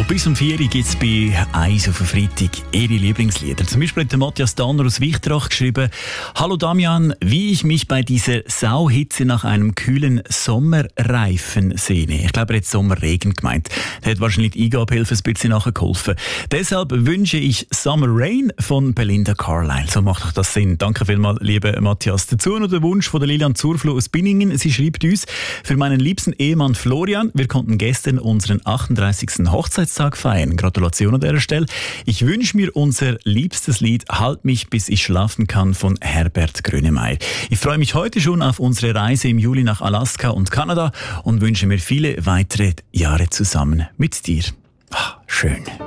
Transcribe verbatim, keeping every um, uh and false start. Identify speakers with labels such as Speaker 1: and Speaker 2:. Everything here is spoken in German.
Speaker 1: Und bis um vier Uhr gibt es bei «Eis auf den Freitag» ihre Lieblingslieder. Zum Beispiel hat der Matthias Danner aus Wichterach geschrieben: «Hallo Damian, wie ich mich bei dieser Sauhitze nach einem kühlen Sommerreifen sehne.» Ich glaube, er hat Sommerregen gemeint. Der hat wahrscheinlich die Eingabehilfe ein bisschen nachgeholfen. «Deshalb wünsche ich Summer Rain von Belinda Carlisle.» So macht doch das Sinn. Danke vielmals, lieber Matthias. Dazu noch der Wunsch von der Lilian Zurflo aus Binningen. Sie schreibt uns: «Für meinen liebsten Ehemann Florian, wir konnten gestern unseren achtunddreißigsten Hochzeitstag feiern. Gratulation an dieser Stelle. Ich wünsche mir unser liebstes Lied ‹Halt mich, bis ich schlafen kann› von Herbert Grönemeyer. Ich freue mich heute schon auf unsere Reise im Juli nach Alaska und Kanada und wünsche mir viele weitere Jahre zusammen mit dir.» Ah, schön.